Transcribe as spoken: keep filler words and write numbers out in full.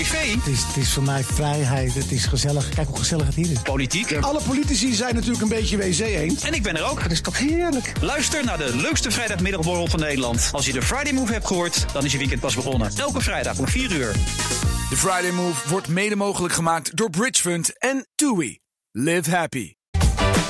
Het is, het is voor mij vrijheid, het is gezellig. Kijk hoe gezellig het hier is. Politiek. Alle politici zijn natuurlijk een beetje W C-eend. En ik ben er ook. Dat is toch heerlijk. Luister naar de leukste vrijdagmiddagborrel van Nederland. Als je de Friday Move hebt gehoord, dan is je weekend pas begonnen. Elke vrijdag om vier uur. De Friday Move wordt mede mogelijk gemaakt door Bridgefund en TUI. Live happy.